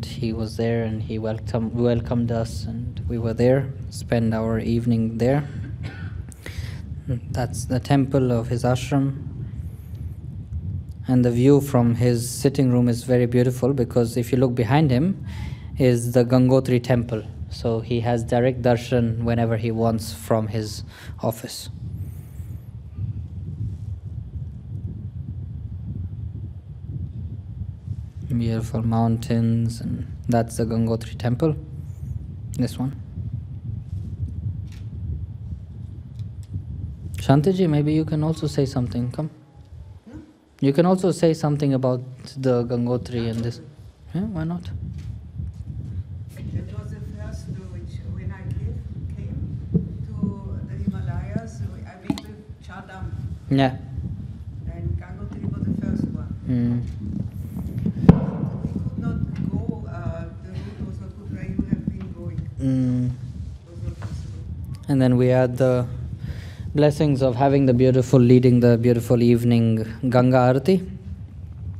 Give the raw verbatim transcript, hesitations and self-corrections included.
and he was there and he welcomed welcomed us, and we were there, spend our evening there. That's the temple of his ashram, and the view from his sitting room is very beautiful, because if you look behind him is the Gangotri temple, so he has direct darshan whenever he wants from his office. Beautiful mountains, and that's the Gangotri temple, this one. Shantaji, maybe you can also say something, come. Hmm? You can also say something about the Gangotri and this. Yeah, why not? That was the first which, when I came, came to the Himalayas, I met with Chardam. Yeah. And Gangotri was the first one. Mm. We could not go, uh, the route was not good where you have been going. Mm. It was not possible. And then we had the blessings of having the beautiful, leading the beautiful evening Ganga Arati.